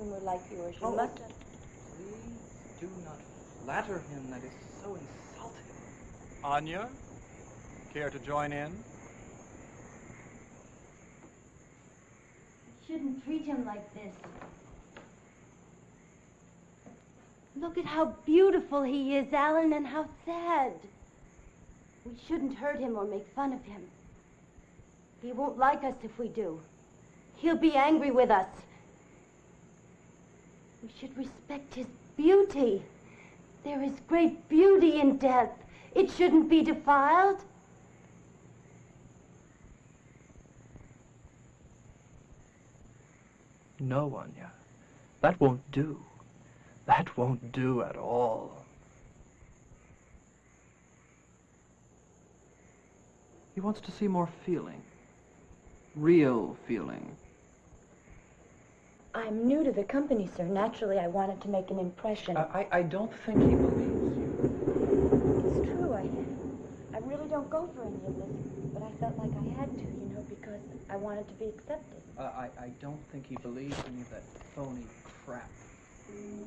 children were like yours. You Oh, must... please do not flatter him. That is so insulting. Anya, care to join in? You shouldn't treat him like this. Look at how beautiful he is, Alan, and how sad. We shouldn't hurt him or make fun of him. He won't like us if we do. He'll be angry with us. We should respect his beauty. There is great beauty in death. It shouldn't be defiled. No, Anya. That won't do. That won't do at all. He wants to see more feeling. Real feeling. I'm new to the company, sir. Naturally, I wanted to make an impression. I don't think he believes you. It's true, I really don't go for any of this, but I felt like I had to, you know, because I wanted to be accepted. I don't think he believes any of that phony crap.